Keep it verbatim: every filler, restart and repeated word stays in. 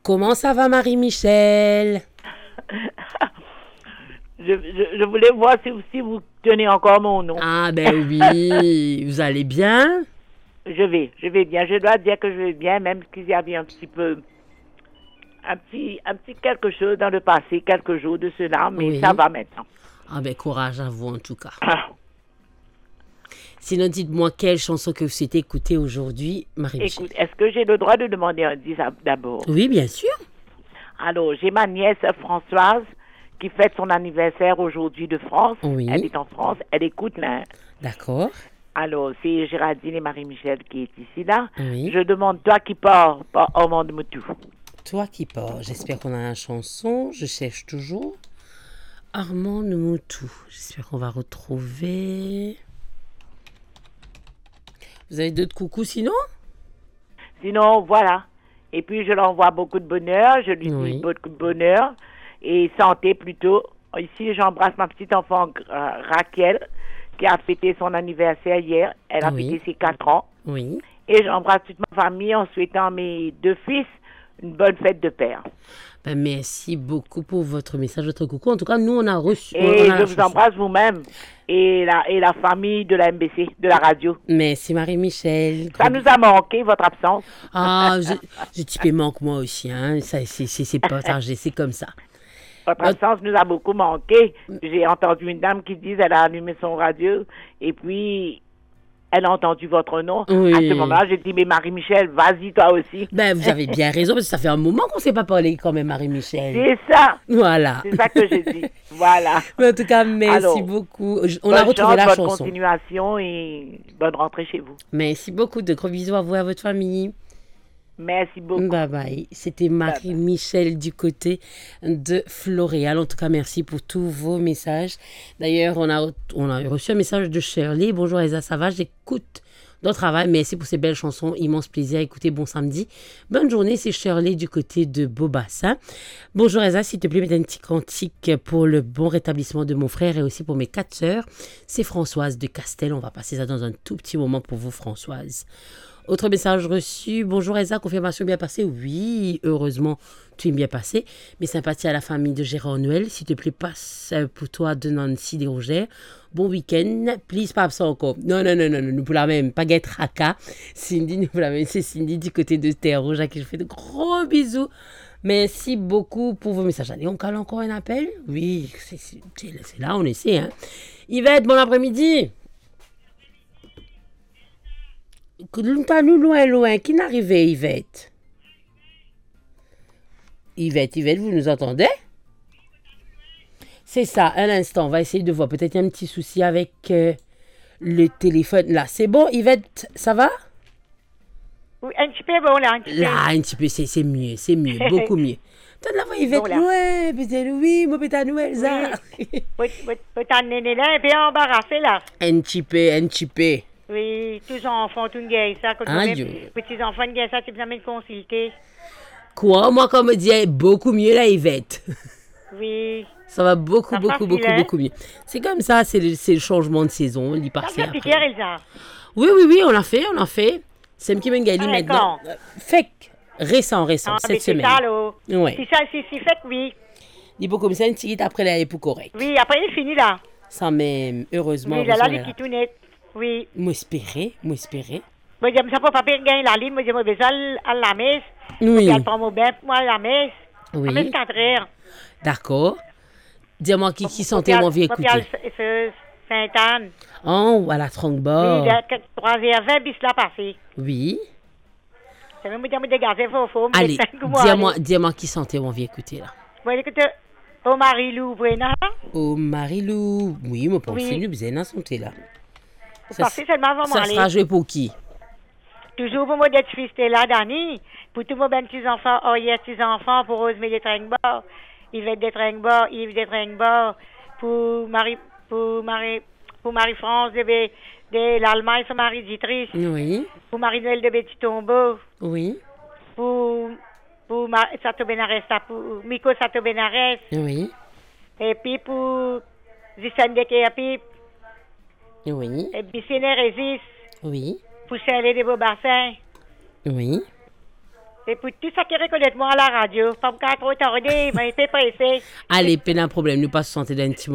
Comment ça va, Marie-Michel? je, je, je voulais voir si, si vous tenez encore mon nom. Ah ben oui, vous allez bien? Je vais, je vais bien. Je dois dire que je vais bien, même qu'il y avait un petit peu, un petit, un petit quelque chose dans le passé, quelques jours de cela, mais Oui. ça va maintenant. Ah ben courage à vous en tout cas. Sinon, dites-moi quelle chanson que vous souhaitez écouter aujourd'hui, Marie-Michel. Écoute, est-ce que j'ai le droit de demander un disque d'abord? Oui, bien sûr. Alors, j'ai ma nièce Françoise qui fête son anniversaire aujourd'hui de France. Oui. Elle est en France, elle écoute là. D'accord. Alors, c'est Géraldine et Marie-Michel qui est ici là. Oui. Je demande toi qui pars, pas Armand de Moutou. Toi qui pars, j'espère qu'on a la chanson. Je cherche toujours. Armand Moutou. J'espère qu'on va retrouver. Vous avez d'autres coucous sinon? Sinon, voilà. Et puis, je l'envoie beaucoup de bonheur. Je lui Oui. dis beaucoup de bonheur. Et santé plutôt. Ici, j'embrasse ma petite enfant euh, Raquel, qui a fêté son anniversaire hier. Elle a Oui. fêté ses quatre ans. Oui. Et j'embrasse toute ma famille en souhaitant à mes deux fils une bonne fête de père. Ben, merci beaucoup pour votre message, votre coucou. En tout cas, nous, on a reçu... Et on a je la vous chanson. embrasse vous-même et la, et la famille de la M B C, de la radio. Merci Marie-Michel. Ça nous a manqué, votre absence. Ah, je, je type manque moi aussi, hein. Ça, c'est, c'est, c'est partagé, c'est comme ça. Votre absence nous a beaucoup manqué. J'ai entendu une dame qui dit elle a allumé son radio et puis elle a entendu votre nom. Oui. À ce moment-là, j'ai dit mais Marie-Michel, vas-y toi aussi. Ben, vous avez bien raison, parce que ça fait un moment qu'on ne s'est pas parlé quand même, Marie-Michel. C'est ça. Voilà. C'est ça que j'ai dit. Voilà. Mais en tout cas, merci Alors, beaucoup. Je- On bonne a retrouvé chance, la bonne chanson. continuation et bonne rentrée chez vous. Merci beaucoup. De gros bisous à vous et à votre famille. Merci beaucoup. Bye bye. C'était Marie-Michel du côté de Floréal. En tout cas, merci pour tous vos messages. D'ailleurs, on a, on a reçu un message de Shirley. Bonjour Elsa, ça va? J'écoute dans le travail. Merci pour ces belles chansons. Immense plaisir à écouter. Bon samedi. Bonne journée. C'est Shirley du côté de Beaubassin. Bonjour Elsa, s'il te plaît, mets un petit cantique pour le bon rétablissement de mon frère et aussi pour mes quatre sœurs. C'est Françoise de Castel. On va passer ça dans un tout petit moment pour vous, Françoise. Autre message reçu. Bonjour Elsa, confirmation bien passée? Oui, heureusement, tout est bien passé. Mes sympathies à la famille de Gérard Noël. S'il te plaît, passe pour toi de Nancy Desrogères. Bon week-end. Please, pas absent encore. Non, non, non, non, non, nous pour la même. Pas guette raka. Cindy, nous pour la même. C'est Cindy du côté de Terre Rouge à qui je fais de gros bisous. Merci beaucoup pour vos messages. Allez, on cale encore un appel? Oui, c'est, c'est, c'est là, on essaie. Hein. Yvette, bon après-midi. Nous loin, loin. Qui n'arrivait, Yvette? Yvette, Yvette, vous nous entendez? C'est ça, un instant. On va essayer de voir. Peut-être il y a un petit souci avec euh, le téléphone. Là, c'est bon, Yvette, ça va? Oui, un petit peu bon, là, un petit peu. Là, un petit peu, c'est, c'est mieux, c'est mieux, beaucoup mieux. T'as de la voix, Yvette, Bon, là. ouais, peut-être, oui, moi, peut-être, Noël, ça. Peut t'emmener là, un peu embarrassé, là. Un petit peu, un petit peu. Oui, tous les enfants, tout le gars, ça. Quand Ah, même, Dieu. petits enfants, le gars, ça, tu peux jamais le consulter. Quoi, moi, comme me dit, beaucoup mieux, là, Yvette. Oui. Ça va beaucoup, Ça beaucoup, facile, beaucoup, hein? beaucoup mieux. C'est comme ça, c'est le, c'est le changement de saison, on y Ça passe fait après. piquer, Elsa. Oui, oui, oui, on l'a fait, on l'a fait. C'est qui m'a gagné Ah, maintenant. d'accord. Euh, Fait que, récent, récent, Ah, mais cette c'est semaine. ça, là. Ouais. C'est ça, c'est c'est fait, que oui. Il faut comme ça, une petite après, là, elle est pour correct. Oui, après, il est fini, là. Sans même, heureusement, Oui, là, là, heureusement, les là. kitounettes. Oui. Moi, espérer, moi, espérer. Moi, j'aime ça pour pas perdre gain la ligne. Moi, j'aime besoin à la messe. Oui. Puis, elle prend mon bain pour moi à la messe. Oui. À messe quatre heures. D'accord. Dis-moi qui, qui sentait mon vieux écouter. Sainte-Anne. Oh, à la tronque-bord. Oui, le trois heures vingt bis là passé. Oui. C'est même moi de gazer faux faux. Allez, dis-moi, dis-moi qui sentait mon vieux écouter, là. Oui, écoute, au Marie-Lou, Brena. Oh, Marie-Lou. Oui, mon pauvre, Oui. c'est nous, vous avez santé, là. Vous Ça, partez seulement avant ça aller. sera joué pour qui? Toujours pour moi d'être fils là, Dani. Pour tous mes ben petits enfants, oh, il y a petits enfants, pour Rose, mais des tringbars. Yvette des tringbars, Yves des tringbars. Pour Marie, pour Marie, pour Marie-France de, Bé- de l'Allemagne, c'est Marie Dietrich. Oui, Pour Marie-Noël de Betty Tombeau. oui, Pour, pour Ma- Sato Benares, pour Miko Sato Benares. oui, Et puis pour Zissane de Kéapip. oui, Et Bissine Résis. oui, Pour Saint-Lé de Beaubassin. oui, Et pour tout ça qui reconnaît moi à la radio, pas me trop tarder, mais c'est pressé. Allez, pas de problème, nous pas se sentir d'un petit